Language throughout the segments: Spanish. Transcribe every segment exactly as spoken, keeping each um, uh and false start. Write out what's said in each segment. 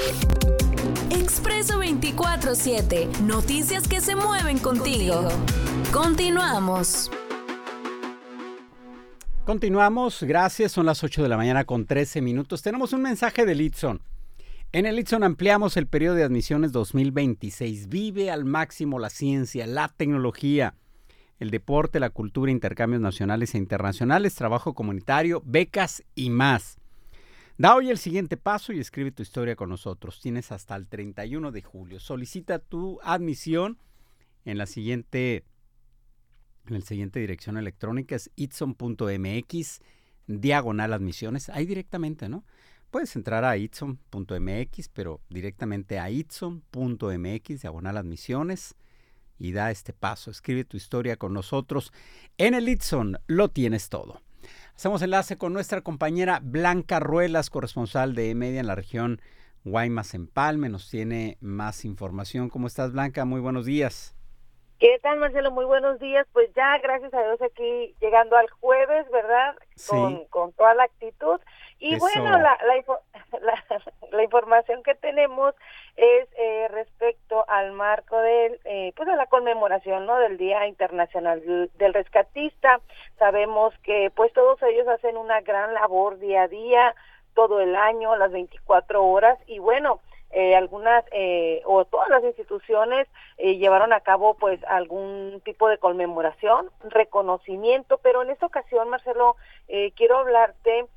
Expreso veinticuatro siete. Noticias que se mueven contigo. Continuamos. Continuamos, gracias. Son las ocho de la mañana con trece minutos. Tenemos un mensaje del Itson. En el Itson ampliamos el periodo de admisiones dos mil veintiséis. Vive al máximo la ciencia, la tecnología, el deporte, la cultura, intercambios nacionales e internacionales, trabajo comunitario, becas y más. Da hoy el siguiente paso y escribe tu historia con nosotros. Tienes hasta el treinta y uno de julio. Solicita tu admisión en la siguiente, en la siguiente dirección electrónica. Es itson.mx, diagonal admisiones. Ahí directamente, ¿no? Puedes entrar a itson.mx, pero directamente a itson.mx, diagonal admisiones, y da este paso. Escribe tu historia con nosotros. En el Itson lo tienes todo. Hacemos enlace con nuestra compañera Blanca Ruelas, corresponsal de E-Media en la región Guaymas-Empalme. Nos tiene más información. ¿Cómo estás, Blanca? Muy buenos días. ¿Qué tal, Marcelo? Muy buenos días. Pues ya, gracias a Dios, aquí llegando al jueves, ¿verdad? Sí. Con, con toda la actitud. Y Eso. bueno, la, la, la, la información que tenemos es eh, respecto al marco del, eh, pues de la conmemoración, ¿no? Del Día Internacional del, del Rescatista. Sabemos que pues todos ellos hacen una gran labor día a día, todo el año, las veinticuatro horas, y bueno, Eh, algunas eh, o todas las instituciones eh, llevaron a cabo pues algún tipo de conmemoración, reconocimiento, pero en esta ocasión, Marcelo, eh, quiero hablarte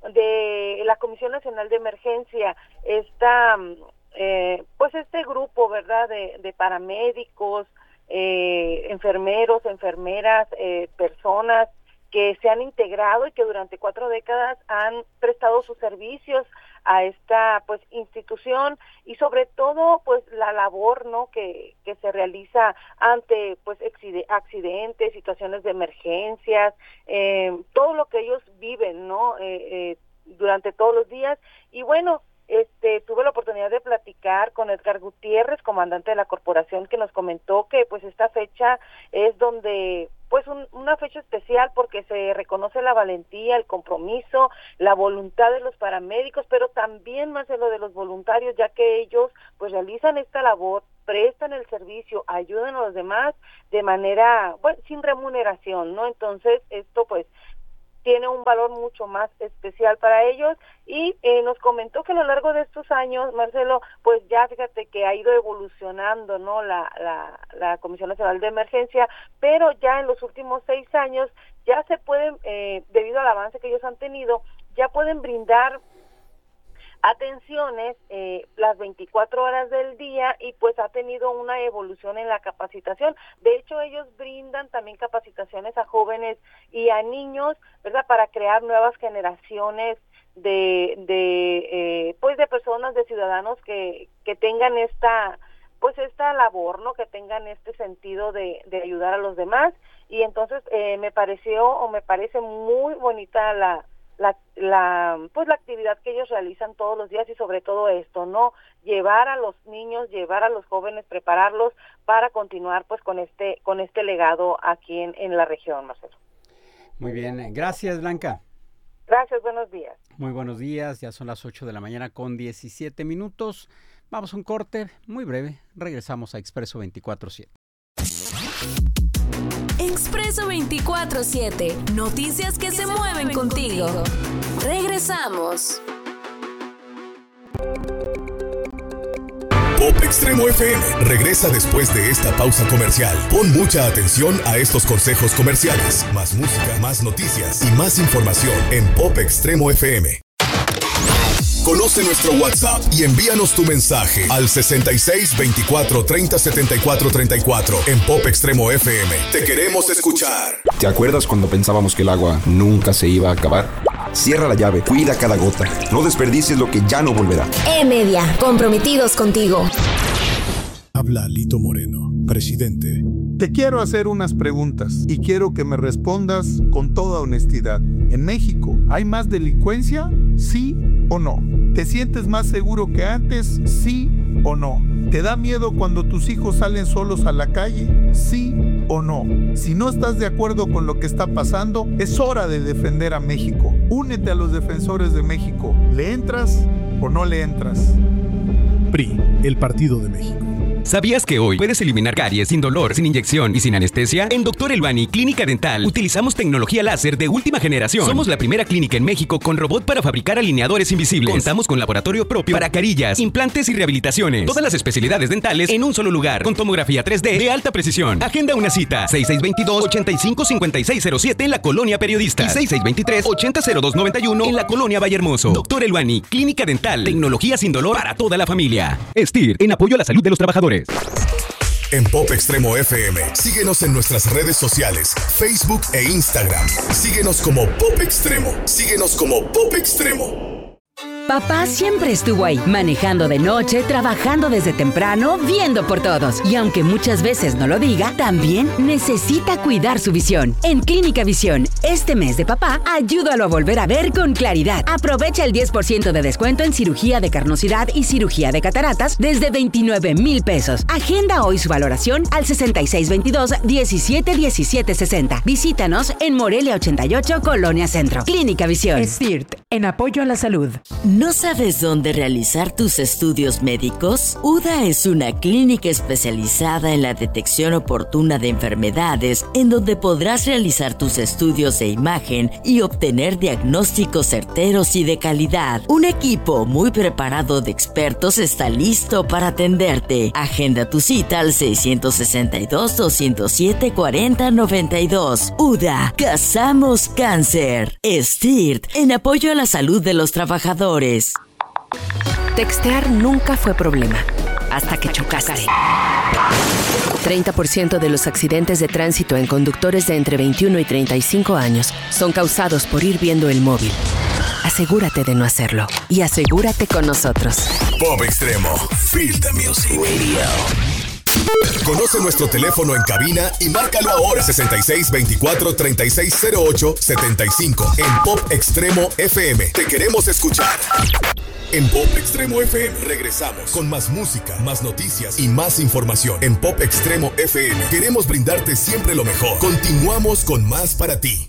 de la Comisión Nacional de Emergencia, esta eh, pues este grupo, ¿verdad?, de, de paramédicos, eh, enfermeros, enfermeras, eh, personas que se han integrado y que durante cuatro décadas han prestado sus servicios a esta pues institución, y sobre todo pues la labor, ¿no?, que que se realiza ante pues accidentes, situaciones de emergencias, eh, todo lo que ellos viven, ¿no?, eh, eh, durante todos los días. Y bueno, este tuve la oportunidad de platicar con Edgar Gutiérrez, comandante de la corporación, que nos comentó que pues esta fecha es donde pues un, una fecha especial porque se reconoce la valentía, el compromiso, la voluntad de los paramédicos, pero también más de lo de los voluntarios, ya que ellos pues realizan esta labor, prestan el servicio, ayudan a los demás de manera, bueno, sin remuneración, ¿no? Entonces esto pues tiene un valor mucho más especial para ellos, y eh, nos comentó que a lo largo de estos años, Marcelo, pues ya fíjate que ha ido evolucionando, ¿no?, la, la, la Comisión Nacional de Emergencia, pero ya en los últimos seis años ya se pueden, eh, debido al avance que ellos han tenido, ya pueden brindar atenciones eh, las veinticuatro horas del día, y pues ha tenido una evolución en la capacitación. De hecho, ellos brindan también capacitaciones a jóvenes y a niños, ¿verdad?, para crear nuevas generaciones de de eh, pues de personas, de ciudadanos que que tengan esta pues esta labor, ¿no?, que tengan este sentido de de ayudar a los demás. Y entonces eh, me pareció o me parece muy bonita la La, la pues la actividad que ellos realizan todos los días, y sobre todo esto, ¿no?, llevar a los niños, llevar a los jóvenes, prepararlos para continuar pues con este con este legado aquí en, en la región, Marcelo. Muy bien, gracias, Blanca. Gracias, buenos días. Muy buenos días, ya son las ocho de la mañana con diecisiete minutos. Vamos a un corte muy breve, regresamos a Expreso veinticuatro siete. Expreso veinticuatro siete. Noticias que, que se, se mueven, mueven contigo. contigo. Regresamos. Pop Extremo F M regresa después de esta pausa comercial. Pon mucha atención a estos consejos comerciales. Más música, más noticias y más información en Pop Extremo F M. Conoce nuestro WhatsApp y envíanos tu mensaje al sesenta y seis veinticuatro treinta setenta y cuatro treinta y cuatro en Pop Extremo F M. Te queremos escuchar. ¿Te acuerdas cuando pensábamos que el agua nunca se iba a acabar? Cierra la llave, cuida cada gota. No desperdicies lo que ya no volverá. E-Media, comprometidos contigo. Habla Lito Moreno, presidente. Te quiero hacer unas preguntas y quiero que me respondas con toda honestidad. ¿En México hay más delincuencia? ¿Sí o no? ¿Te sientes más seguro que antes? ¿Sí o no? ¿Te da miedo cuando tus hijos salen solos a la calle? ¿Sí o no? Si no estás de acuerdo con lo que está pasando, es hora de defender a México. Únete a los defensores de México. ¿Le entras o no le entras? P R I, el Partido de México. ¿Sabías que hoy puedes eliminar caries sin dolor, sin inyección y sin anestesia? En Doctor Elbani Clínica Dental utilizamos tecnología láser de última generación. Somos la primera clínica en México con robot para fabricar alineadores invisibles. Contamos con laboratorio propio para carillas, implantes y rehabilitaciones. Todas las especialidades dentales en un solo lugar, con tomografía tres D de alta precisión. Agenda una cita, seis seis dos dos, ocho cinco cinco seis cero siete en la Colonia Periodista y seis seis dos tres, ocho cero dos nueve uno en la Colonia Vallehermoso. Doctor Elbani Clínica Dental, tecnología sin dolor para toda la familia. S T I R, en apoyo a la salud de los trabajadores. En Pop Extremo F M, síguenos en nuestras redes sociales, Facebook e Instagram. Síguenos como Pop Extremo. Síguenos como Pop Extremo. Papá siempre estuvo ahí, manejando de noche, trabajando desde temprano, viendo por todos. Y aunque muchas veces no lo diga, también necesita cuidar su visión. En Clínica Visión, este mes de papá, ayúdalo a volver a ver con claridad. Aprovecha el diez por ciento de descuento en cirugía de carnosidad y cirugía de cataratas desde veintinueve mil pesos. Agenda hoy su valoración al sesenta y seis veintidós, diecisiete diecisiete sesenta. Visítanos en Morelia ochenta y ocho, Colonia Centro. Clínica Visión. S T I R T, en apoyo a la salud. ¿No sabes dónde realizar tus estudios médicos? U D A es una clínica especializada en la detección oportuna de enfermedades, en donde podrás realizar tus estudios de imagen y obtener diagnósticos certeros y de calidad. Un equipo muy preparado de expertos está listo para atenderte. Agenda tu cita al seiscientos sesenta y dos, doscientos siete, cuarenta, noventa y dos. U D A, cazamos cáncer. S T I R T, en apoyo a la salud de los trabajadores. Textear nunca fue problema, hasta que chocaste. treinta por ciento de los accidentes de tránsito en conductores de entre veintiuno y treinta y cinco años son causados por ir viendo el móvil. Asegúrate de no hacerlo y asegúrate con nosotros. Pop Extremo, Feel the Music Radio. Conoce nuestro teléfono en cabina y márcalo ahora. sesenta y seis veinticuatro, treinta y seis cero ocho, setenta y cinco. En Pop Extremo F M te queremos escuchar. En Pop Extremo F M regresamos con más música, más noticias y más información. En Pop Extremo F M queremos brindarte siempre lo mejor. Continuamos con más para ti.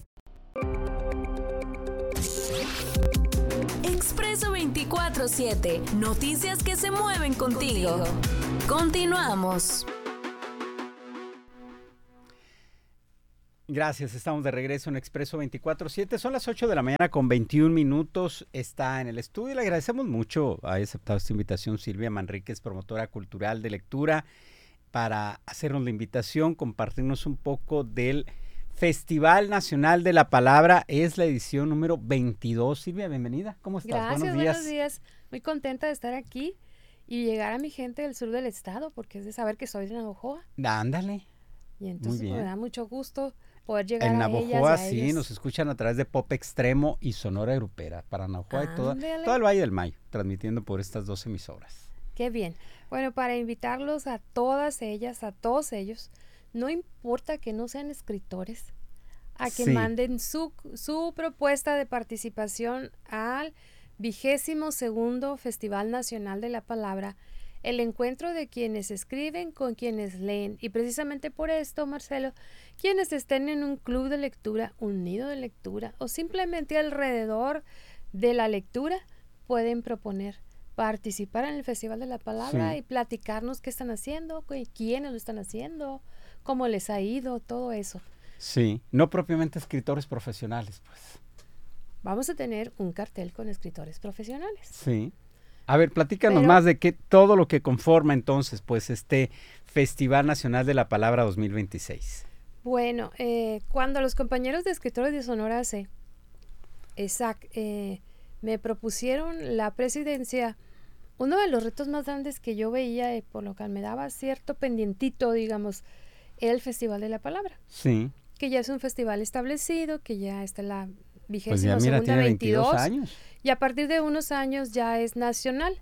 Expreso veinticuatro siete. Noticias que se mueven contigo. contigo. Continuamos. Gracias, estamos de regreso en Expreso veinticuatro siete. Son las ocho de la mañana con veintiún minutos. Está en el estudio y le agradecemos mucho. Ha aceptado esta invitación Silvia Manríquez, promotora cultural de lectura, para hacernos la invitación, compartirnos un poco del Festival Nacional de la Palabra. Es la edición número veintidós. Silvia, bienvenida. ¿Cómo estás? Gracias, buenos días. buenos días. Muy contenta de estar aquí y llegar a mi gente del sur del estado, porque es de saber que soy de Navojoa. Ándale. Y entonces me da mucho gusto poder llegar en a Navojoa, ellas y a sí, ellos. nos escuchan a través de Pop Extremo y Sonora Grupera, para Navojoa y todo, todo el Valle del Mayo, transmitiendo por estas dos emisoras. Qué bien. Bueno, para invitarlos a todas ellas, a todos ellos, no importa que no sean escritores, a que Sí. manden su, su propuesta de participación al vigésimo segundo Festival Nacional de la Palabra, el encuentro de quienes escriben con quienes leen. Y precisamente por esto, Marcelo, quienes estén en un club de lectura, un nido de lectura o simplemente alrededor de la lectura, pueden proponer participar en el Festival de la Palabra Sí. y platicarnos qué están haciendo, cu- quiénes lo están haciendo, cómo les ha ido, todo eso. Sí, no propiamente escritores profesionales, pues. Vamos a tener un cartel con escritores profesionales. Sí. A ver, platícanos Pero- más de qué todo lo que conforma entonces, pues, este Festival Nacional de la Palabra dos mil veintiséis. Bueno, eh, cuando los compañeros de escritores de Sonora C, exact, eh, me propusieron la presidencia, uno de los retos más grandes que yo veía, eh, por lo que me daba cierto pendientito, digamos, era el Festival de la Palabra, Sí. que ya es un festival establecido, que ya está la Pues vigésima ya mira, segunda tiene veintidós veintidós, años. y a partir de unos años ya es nacional.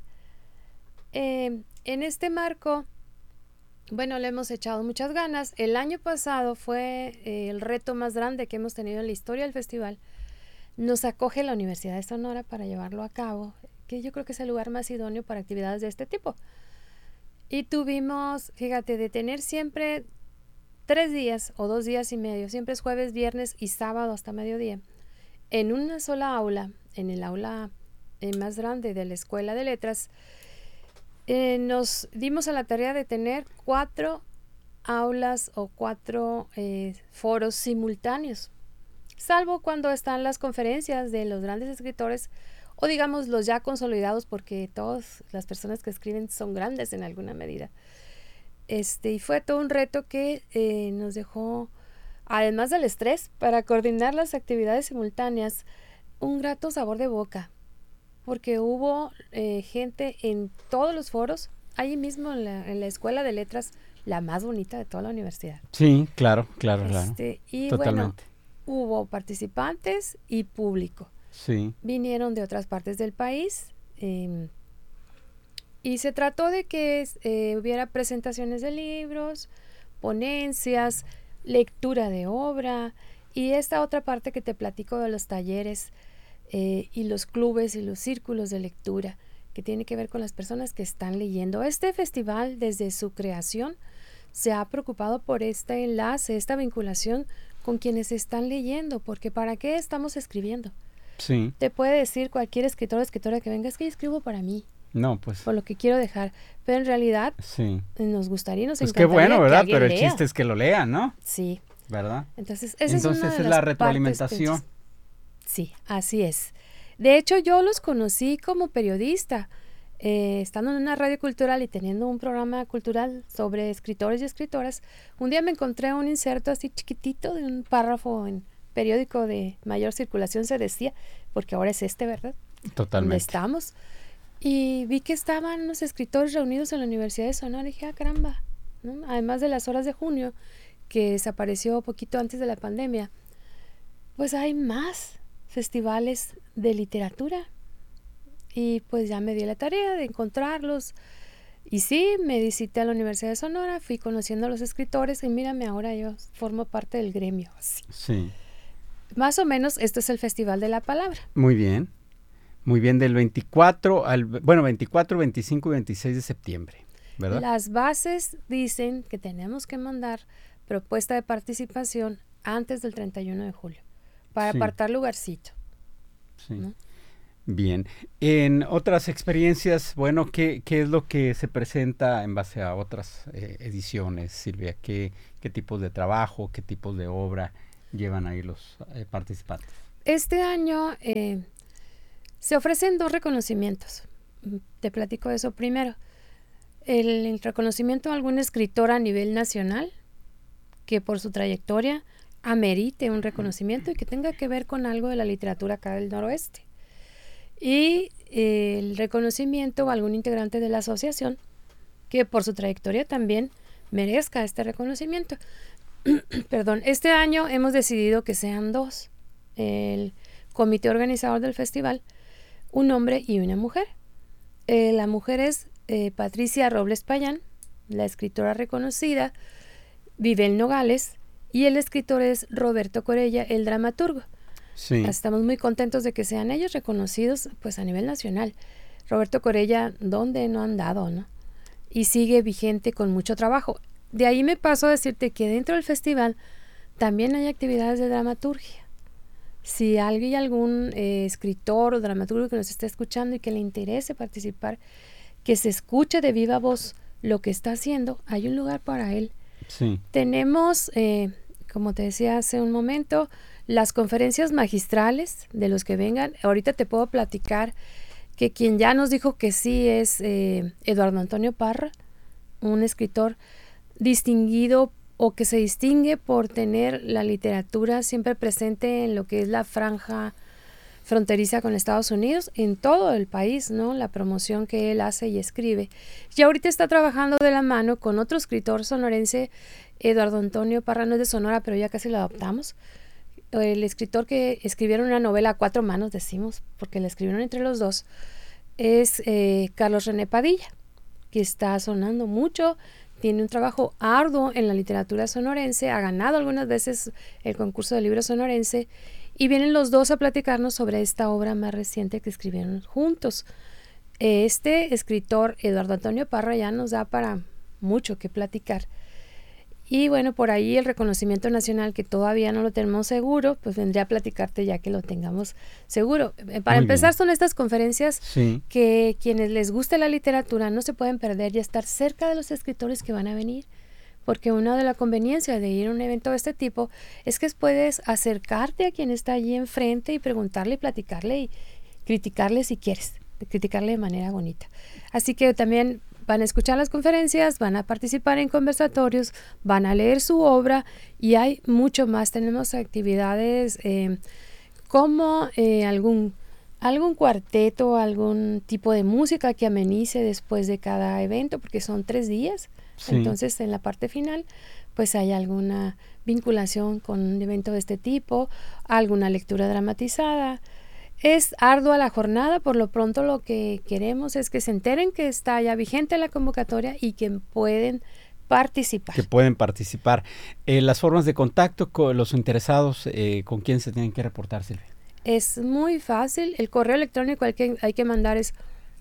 Eh, en este marco, bueno, le hemos echado muchas ganas. El año pasado fue eh, el reto más grande que hemos tenido en la historia del festival. Nos acoge la Universidad de Sonora para llevarlo a cabo, que yo creo que es el lugar más idóneo para actividades de este tipo. Y tuvimos, fíjate, de tener siempre tres días o dos días y medio, siempre es jueves, viernes y sábado hasta mediodía, en una sola aula, en el aula eh, más grande de la Escuela de Letras, eh, nos dimos a la tarea de tener cuatro aulas o cuatro eh, foros simultáneos, salvo cuando están las conferencias de los grandes escritores o digamos los ya consolidados, porque todas las personas que escriben son grandes en alguna medida. Este, y fue todo un reto que eh, nos dejó, además del estrés, para coordinar las actividades simultáneas, un grato sabor de boca, porque hubo eh, gente en todos los foros, ahí mismo en la, en la Escuela de Letras, la más bonita de toda la universidad. Sí, claro, claro, este, claro. Y totalmente. Bueno, hubo participantes y público. Sí. Vinieron de otras partes del país eh, y se trató de que eh, hubiera presentaciones de libros, ponencias, lectura de obra y esta otra parte que te platico de los talleres eh, y los clubes y los círculos de lectura, que tiene que ver con las personas que están leyendo. Este festival, desde su creación, se ha preocupado por este enlace, esta vinculación con quienes están leyendo, porque ¿para qué estamos escribiendo? Sí. Te puede decir cualquier escritor o escritora que venga, es que yo escribo para mí. No, pues. Por lo que quiero dejar. Pero en realidad, sí. nos gustaría y nos pues encantaría qué bueno, ¿verdad? que Pero el lea. chiste es que lo lean, ¿no? Sí. ¿Verdad? Entonces, esa Entonces es, una de es las la retroalimentación. Sí, así es. De hecho, yo los conocí como periodista, eh, estando en una radio cultural y teniendo un programa cultural sobre escritores y escritoras. Un día me encontré un inserto así chiquitito de un párrafo en periódico de mayor circulación, se decía, porque ahora es este, ¿verdad? Totalmente. Donde estamos. Y vi que estaban los escritores reunidos en la Universidad de Sonora y dije, ah, caramba, ¿no? Además de las horas de junio, que desapareció poquito antes de la pandemia, pues hay más festivales de literatura. Y pues ya me di la tarea de encontrarlos. Y sí, me visité a la Universidad de Sonora, fui conociendo a los escritores y mírame, ahora yo formo parte del gremio. Así. Sí. Más o menos, esto es el Festival de la Palabra. Muy bien. Muy bien, del veinticuatro al, bueno, veinticuatro, veinticinco y veintiséis de septiembre, ¿verdad? Las bases dicen que tenemos que mandar propuesta de participación antes del treinta y uno de julio para Sí. apartar lugarcito. Sí. ¿No? Bien. En otras experiencias, bueno, ¿qué, qué es lo que se presenta en base a otras eh, ediciones, Silvia? ¿Qué, ¿Qué tipos de trabajo, qué tipos de obra llevan ahí los eh, participantes? Este año eh, se ofrecen dos reconocimientos. Te platico de eso primero. El, el reconocimiento a algún escritor a nivel nacional que por su trayectoria amerite un reconocimiento y que tenga que ver con algo de la literatura acá del noroeste. Y eh, el reconocimiento a algún integrante de la asociación que por su trayectoria también merezca este reconocimiento. Perdón, este año hemos decidido que sean dos. El comité organizador del festival, un hombre y una mujer. Eh, la mujer es eh, Patricia Robles Payán, la escritora reconocida, vive en Nogales, y el escritor es Roberto Corella, el dramaturgo. Sí. Estamos muy contentos de que sean ellos reconocidos pues a nivel nacional. Roberto Corella, ¿dónde no han dado, no? Y sigue vigente con mucho trabajo. De ahí me paso a decirte que dentro del festival también hay actividades de dramaturgia. Si alguien, algún eh, escritor o dramaturgo que nos esté escuchando y que le interese participar, que se escuche de viva voz lo que está haciendo, hay un lugar para él. Sí. Tenemos, eh, como te decía hace un momento, las conferencias magistrales de los que vengan. Ahorita te puedo platicar que quien ya nos dijo que sí es eh, Eduardo Antonio Parra, un escritor distinguido o que se distingue por tener la literatura siempre presente en lo que es la franja fronteriza con Estados Unidos, en todo el país, ¿no? La promoción que él hace y escribe. Y ahorita está trabajando de la mano con otro escritor sonorense, Eduardo Antonio Parra, no es de Sonora, pero ya casi lo adoptamos. El escritor que escribieron una novela a cuatro manos, decimos, porque la escribieron entre los dos, es eh, Carlos René Padilla, que está sonando mucho, tiene un trabajo arduo en la literatura sonorense, ha ganado algunas veces el concurso de libro sonorense, y vienen los dos a platicarnos sobre esta obra más reciente que escribieron juntos. Este escritor, Eduardo Antonio Parra, ya nos da para mucho que platicar. Y bueno, por ahí el reconocimiento nacional, que todavía no lo tenemos seguro, pues vendría a platicarte ya que lo tengamos seguro. Para Muy empezar, bien. son estas conferencias Sí. que quienes les guste la literatura no se pueden perder y estar cerca de los escritores que van a venir. Porque una de las conveniencias de ir a un evento de este tipo es que puedes acercarte a quien está allí enfrente y preguntarle y platicarle y criticarle si quieres, criticarle de manera bonita. Así que también van a escuchar las conferencias, van a participar en conversatorios, van a leer su obra y hay mucho más. Tenemos actividades eh, como eh, algún, algún cuarteto, algún tipo de música que amenice después de cada evento, porque son tres días. Sí. Entonces, en la parte final, pues hay alguna vinculación con un evento de este tipo, alguna lectura dramatizada. Es ardua la jornada, por lo pronto lo que queremos es que se enteren que está ya vigente la convocatoria y que pueden participar. Que pueden participar. Eh, las formas de contacto con los interesados, eh, ¿con quién se tienen que reportar, Silvia? Es muy fácil. El correo electrónico al que hay que mandar es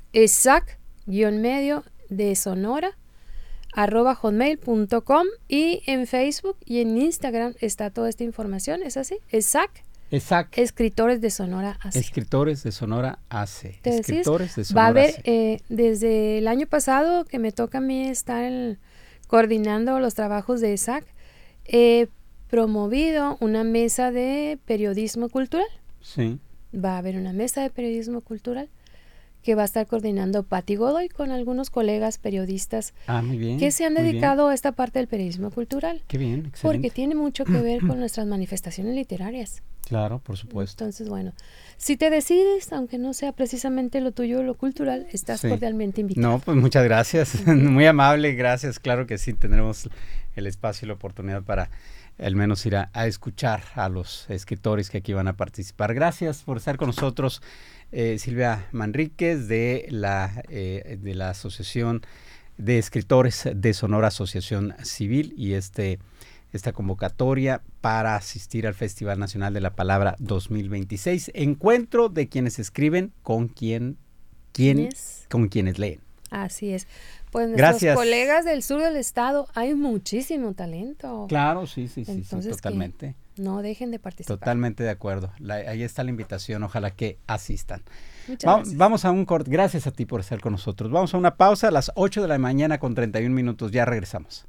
esac-medio de Sonora arroba hotmail punto com y en Facebook y en Instagram está toda esta información. ¿Es así? Esac. Esac. Escritores de Sonora A C. Escritores de Sonora A C. Te decís, Escritores de Sonora va a haber, A C. eh, desde el año pasado que me toca a mí estar en, coordinando los trabajos de Esac, he promovido una mesa de periodismo cultural. Sí. Va a haber una mesa de periodismo cultural que va a estar coordinando Patti Godoy con algunos colegas periodistas Ah, muy bien. que se han muy dedicado bien. a esta parte del periodismo cultural. Qué bien, excelente. Porque tiene mucho que ver con nuestras manifestaciones literarias. Claro, por supuesto. Entonces, bueno, si te decides, aunque no sea precisamente lo tuyo, lo cultural, estás Sí. cordialmente invitado. No, pues muchas gracias. Muy amable, gracias. Claro que sí, tendremos el espacio y la oportunidad para al menos ir a, a escuchar a los escritores que aquí van a participar. Gracias por estar con nosotros, eh, Silvia Manríquez, de la, eh, de la Asociación de Escritores de Sonora, Asociación Civil, y este esta convocatoria para asistir al Festival Nacional de la Palabra dos mil veintiséis. Encuentro de quienes escriben con quien, quien Yes. con quienes leen. Así es. Pues nuestros Gracias. colegas del sur del estado, hay muchísimo talento. Claro, sí, sí, sí, sí, Entonces, totalmente. que no dejen de participar. Totalmente de acuerdo. La- ahí está la invitación, ojalá que asistan. Muchas Va- gracias. Vamos a un corte. Gracias a ti por estar con nosotros. Vamos a una pausa a las ocho de la mañana con treinta y un minutos. Ya regresamos.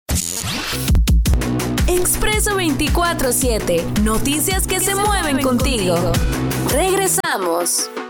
Expreso veinticuatro siete. Noticias que se mueven contigo. Regresamos.